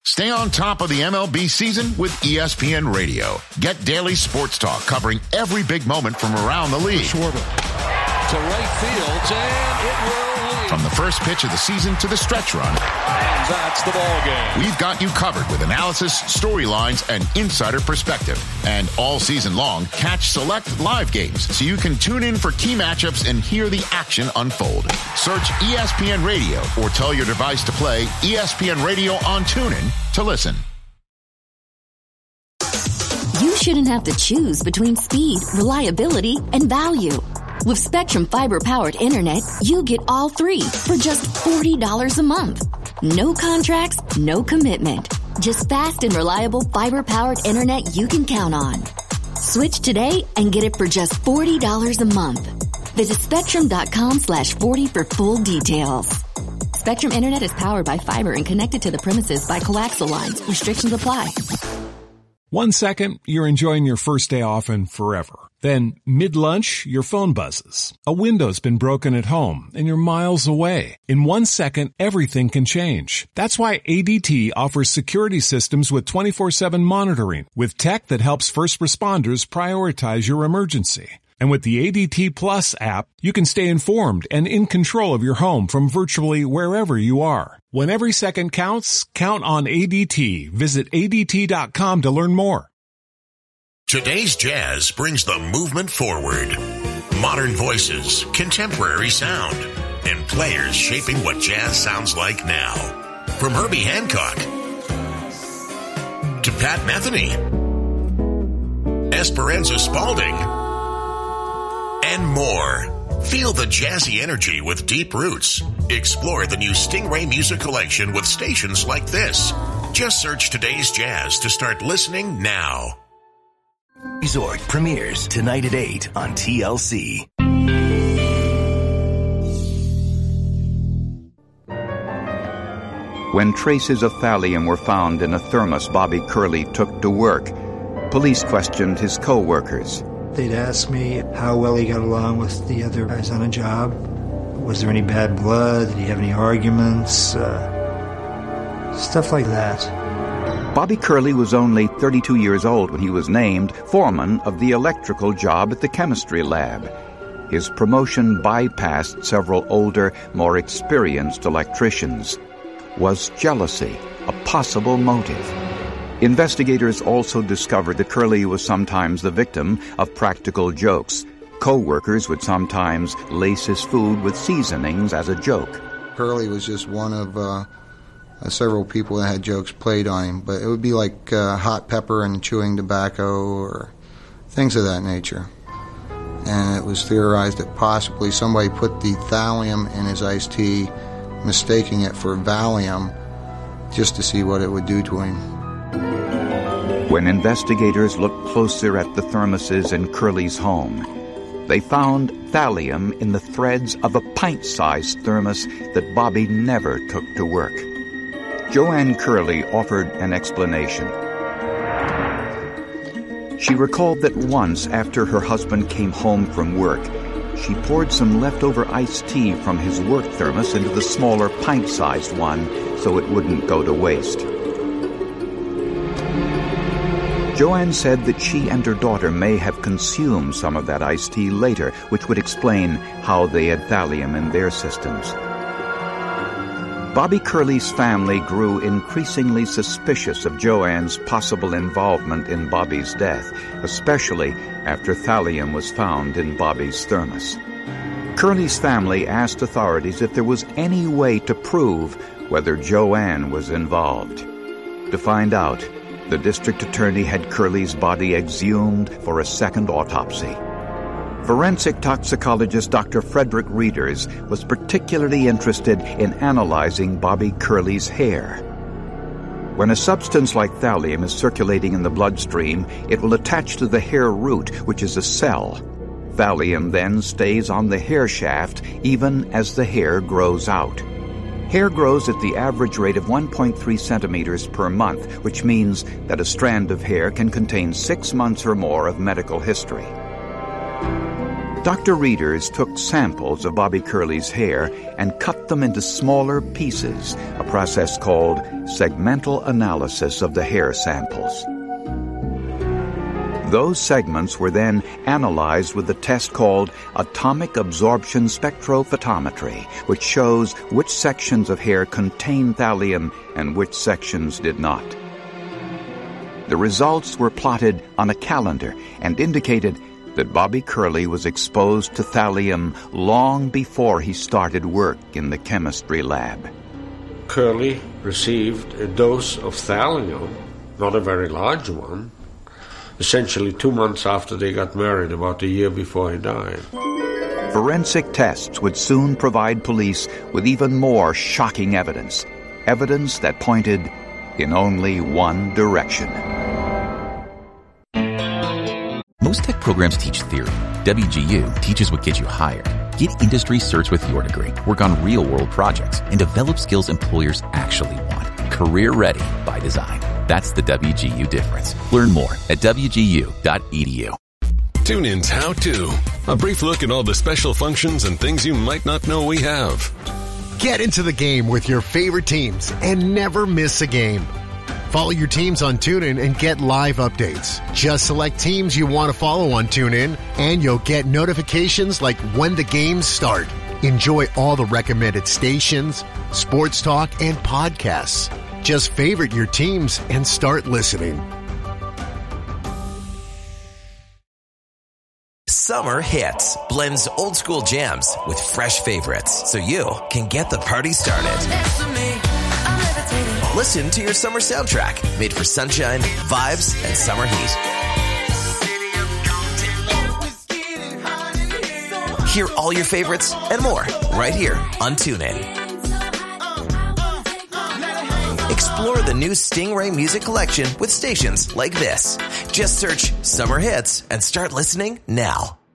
Stay on top of the MLB season with ESPN Radio. Get daily sports talk covering every big moment from around the league. Schwarber to right field, and it will lead. From the first pitch of the season to the stretch run. And that's the ball game. We've got you covered with analysis, storylines, and insider perspective. And all season long, catch select live games so you can tune in for key matchups and hear the action unfold. Search ESPN Radio or tell your device to play ESPN Radio on TuneIn to listen. You shouldn't have to choose between speed, reliability, and value. With Spectrum Fiber-powered internet, you get all three for just $40 a month. No contracts, no commitment. Just fast and reliable fiber-powered internet you can count on. Switch today and get it for just $40 a month. Visit Spectrum.com/40 for full details. Spectrum Internet is powered by fiber and connected to the premises by coaxial lines. Restrictions apply. 1 second, you're enjoying your first day off and forever. Then, mid-lunch, your phone buzzes. A window's been broken at home, and you're miles away. In 1 second, everything can change. That's why ADT offers security systems with 24/7 monitoring, with tech that helps first responders prioritize your emergency. And with the ADT Plus app, you can stay informed and in control of your home from virtually wherever you are. When every second counts, count on ADT. Visit ADT.com to learn more. Today's jazz brings the movement forward. Modern voices, contemporary sound, and players shaping what jazz sounds like now. From Herbie Hancock to Pat Metheny, Esperanza Spalding, and more. Feel the jazzy energy with deep roots. Explore the new Stingray Music Collection with stations like this. Just search Today's Jazz to start listening now. Resort premieres tonight at 8 on TLC. When traces of thallium were found in a thermos Bobby Curley took to work, police questioned his co-workers. They'd ask me how well he got along with the other guys on a job. Was there any bad blood? Did he have any arguments? Stuff like that. Bobby Curley was only 32 years old when he was named foreman of the electrical job at the chemistry lab. His promotion bypassed several older, more experienced electricians. Was jealousy a possible motive? Investigators also discovered that Curley was sometimes the victim of practical jokes. Co-workers would sometimes lace his food with seasonings as a joke. Curley was just one of several people that had jokes played on him, but it would be like hot pepper and chewing tobacco or things of that nature. And it was theorized that possibly somebody put the thallium in his iced tea, mistaking it for Valium, just to see what it would do to him. When investigators looked closer at the thermoses in Curley's home, they found thallium in the threads of a pint-sized thermos that Bobby never took to work. Joanne Curley offered an explanation. She recalled that once after her husband came home from work, she poured some leftover iced tea from his work thermos into the smaller pint-sized one so it wouldn't go to waste. Joanne said that she and her daughter may have consumed some of that iced tea later, which would explain how they had thallium in their systems. Bobby Curley's family grew increasingly suspicious of Joanne's possible involvement in Bobby's death, especially after thallium was found in Bobby's thermos. Curley's family asked authorities if there was any way to prove whether Joanne was involved. To find out, the district attorney had Curley's body exhumed for a second autopsy. Forensic toxicologist Dr. Frederick Reeders was particularly interested in analyzing Bobby Curley's hair. When a substance like thallium is circulating in the bloodstream, it will attach to the hair root, which is a cell. Thallium then stays on the hair shaft even as the hair grows out. Hair grows at the average rate of 1.3 centimeters per month, which means that a strand of hair can contain 6 months or more of medical history. Dr. Reeders took samples of Bobby Curley's hair and cut them into smaller pieces, a process called segmental analysis of the hair samples. Those segments were then analyzed with a test called atomic absorption spectrophotometry, which shows which sections of hair contain thallium and which sections did not. The results were plotted on a calendar and indicated that Bobby Curley was exposed to thallium long before he started work in the chemistry lab. Curley received a dose of thallium, not a very large one, essentially 2 months after they got married, about a year before he died. Forensic tests would soon provide police with even more shocking evidence that pointed in only one direction. Most tech programs teach theory. WGU teaches what gets you hired. Get industry certs with your degree, work on real-world projects, and develop skills employers actually want. Career ready by design. That's the WGU difference. Learn more at WGU.edu. TuneIn's How To. A brief look at all the special functions and things you might not know we have. Get into the game with your favorite teams and never miss a game. Follow your teams on TuneIn and get live updates. Just select teams you want to follow on TuneIn, and you'll get notifications like when the games start. Enjoy all the recommended stations, sports talk, and podcasts. Just favorite your teams and start listening. Summer Hits blends old school jams with fresh favorites so you can get the party started. Listen to your summer soundtrack made for sunshine, vibes, and summer heat. Hear all your favorites and more right here on TuneIn. Explore the new Stingray music collection with stations like this. Just search Summer Hits and start listening now.